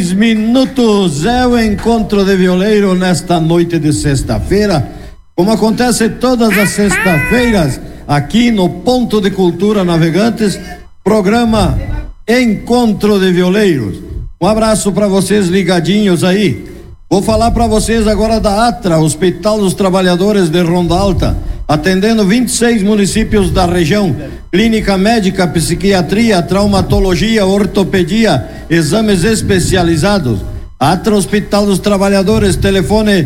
minutos é o encontro de violeiro nesta noite de sexta-feira, como acontece todas as sextas-feiras aqui no Ponto de Cultura Navegantes, programa Encontro de Violeiros. Um abraço para vocês ligadinhos aí. Vou falar para vocês agora da Atra, Hospital dos Trabalhadores de Ronda Alta, atendendo 26 municípios da região. Clínica médica, psiquiatria, traumatologia, ortopedia, exames especializados. Atra Hospital dos Trabalhadores, telefone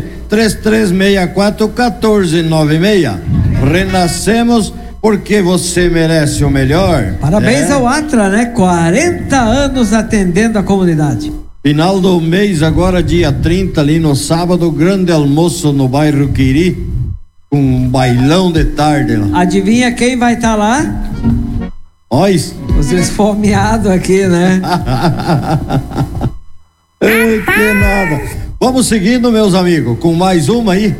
3364-1496. Renascemos porque você merece o melhor. Parabéns ao Atra, né? 40 anos atendendo a comunidade. Final do mês, agora dia 30, ali no sábado, grande almoço no bairro Quiri, com um bailão de tarde lá. Adivinha quem vai estar lá? Nós. Os esfomeados aqui, né? Ei, que nada. Vamos seguindo, meus amigos, com mais uma aí.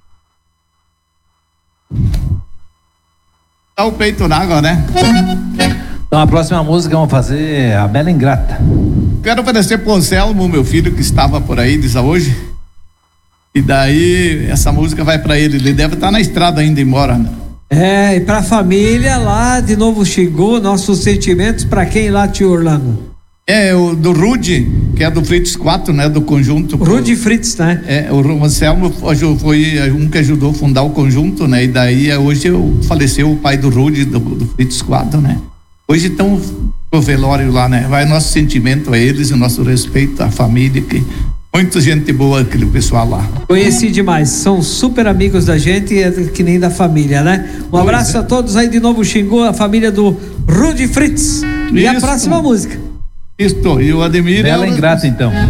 Dá o peito na água, né? Então a próxima música vamos fazer A Bela Ingrata. Quero oferecer pro Anselmo, meu filho, que estava por aí, diz hoje. E daí, essa música vai pra ele. Ele deve estar na estrada ainda embora, né? E pra família lá de Novo Xingu, nossos sentimentos pra quem lá, tio Orlando? O do Rude, que é do Fritz 4, né? Do conjunto. Rude Fritz, né? O Anselmo foi um que ajudou a fundar o conjunto, né? E daí, hoje faleceu o pai do Rude, do Fritz 4, né? Hoje estão pro velório lá, né? Vai nosso sentimento a eles, o nosso respeito à família, que muita gente boa, aquele pessoal lá. Conheci demais, são super amigos da gente, que nem da família, né? Um abraço a todos aí de Novo Xingu, a família do Rude Fritz. E a próxima música? Isto, e o Ademir. Bela Ingrata, então.